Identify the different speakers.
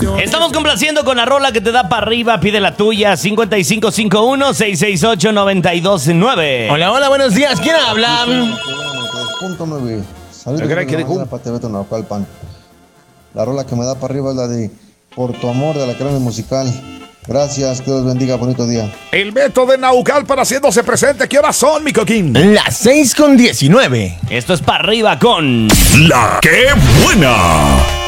Speaker 1: Estamos complaciendo con la rola que te da para arriba. Pide la tuya, 5551-668-929.
Speaker 2: Hola, hola, buenos días. ¿Quién habla?
Speaker 3: Punto 9. Saludos para TV Naucalpan. La rola que me da para arriba es la de Por tu amor de la Cráneo Musical. Gracias, que Dios bendiga, bonito día.
Speaker 4: El Beto de Naucalpan haciéndose presente. ¿Qué horas son, mi coquín?
Speaker 2: Las 6:19.
Speaker 1: Esto es para arriba con
Speaker 4: La que buena.